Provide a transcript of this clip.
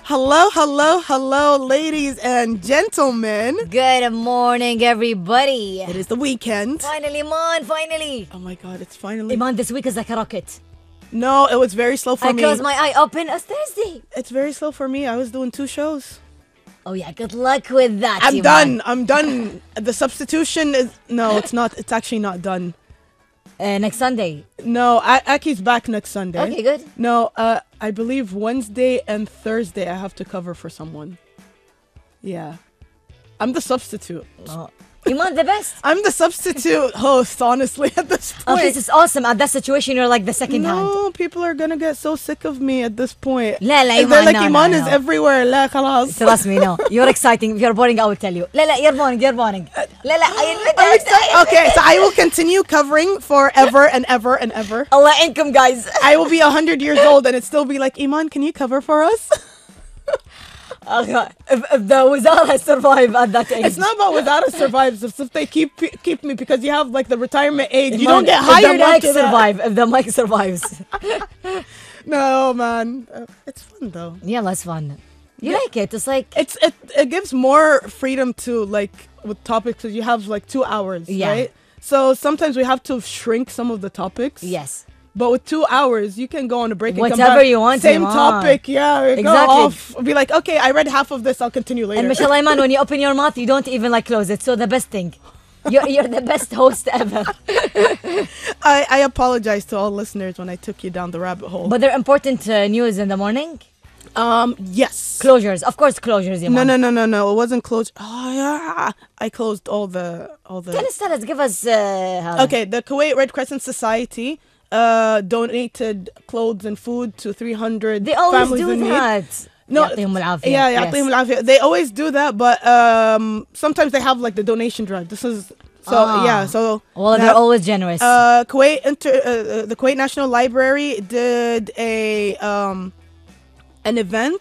Hello, hello, hello, ladies and gentlemen. Good morning, everybody. It is the weekend. Finally, Iman, finally. Oh my God, it's finally. Iman, this week is like a rocket. No, it was very slow for I me. close my eye, open, it's Thursday. It's very slow for me. I was doing 2 shows. Oh yeah, good luck with that, I'm Iman. done. I'm done. The substitution is... No, it's not. It's actually not done. Next Sunday. No, Aki's back next Sunday. Okay, good. No, I believe Wednesday and Thursday I have to cover for someone. Yeah. I'm the substitute. Oh. Iman, the best. I'm the substitute host, honestly, at this point. Oh, this is awesome. At that situation, you're like the second hand. No, people are gonna get so sick of me at this point. لا لا They're Iman, like, no, Iman no, is no. everywhere. لا خلاص. Trust me, no. You're exciting. If you're boring, I will tell you. لا لا, you're boring, you're boring. لا لا, I'm excited. Okay, so I will continue covering forever and ever and ever. Allah income, guys. I will be 100 years old and it still be like, Iman, can you cover for us? If the Wizara survive at that age. It's not about Wizara survives. It's if they keep me because you have like the retirement age. You Iman, don't get if the hired mic after that. survive, if the mic survives. No, man. It's fun though. Yeah, that's fun. You like it? It's like It gives more freedom to like with topics because you have like 2 hours, Yeah. right? So sometimes we have to shrink some of the topics. yes. But with 2 hours, you can go on a break and come Whatever back. you want, Same Iman. topic, yeah. Go Exactly. off. Be like, okay, I read half of this. I'll continue later. And mashallah, Iman, when you open your mouth, you don't even like close it. So the best thing. You're the best host ever. I apologize to all listeners when I took you down the rabbit hole. But there are important news in the morning. Yes. Closures. Of course, closures, Iman. No. It wasn't closed. Oh yeah. I closed all the. Can you start us? Give us... Okay, the Kuwait Red Crescent Society donated clothes and food to 300 They always families do in need. that. No, يعطيهم العافية. yeah, Yes. يعطيهم العافية. They always do that, but sometimes they have like the donation drive. This is so yeah. So Well, they they're have- always generous. the Kuwait National Library did an event